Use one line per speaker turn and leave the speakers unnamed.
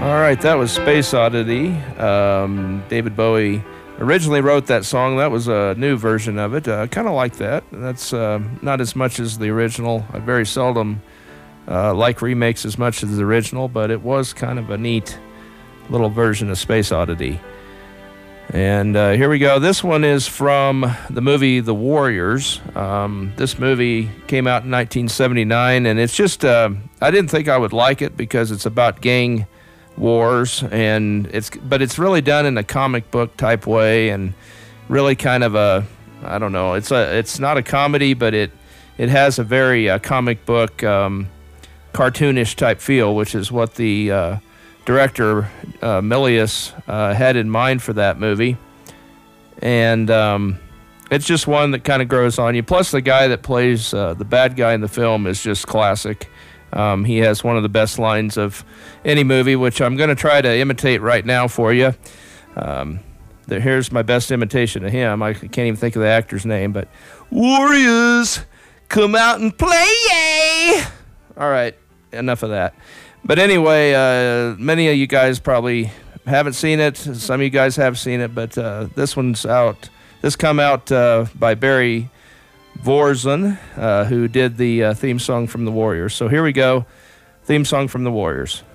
All right, that was Space Oddity. David Bowie originally wrote that song. That was a new version of it. Kind of like that. That's not as much as the original. I very seldom like remakes as much as the original, but it was kind of a neat little version of Space Oddity. And here we go. This one is from the movie The Warriors. This movie came out in 1979, and it's just, I didn't think I would like it because it's about gang wars, but it's really done in a comic book type way, and really kind of a, I don't know, it's not a comedy, but it has a very comic book cartoonish type feel, which is what the director Milius had in mind for that movie. And it's just one that kind of grows on you. Plus, the guy that plays the bad guy in the film is just classic. He has one of the best lines of any movie, which I'm going to try to imitate right now for you. Here's my best imitation of him. I can't even think of the actor's name, but Warriors, come out and play, yay! All right, enough of that. But anyway, many of you guys probably haven't seen it. Some of you guys have seen it, but this one's out. This come out by Barry Vorzon, who did the theme song from The Warriors. So here we go, theme song from The Warriors.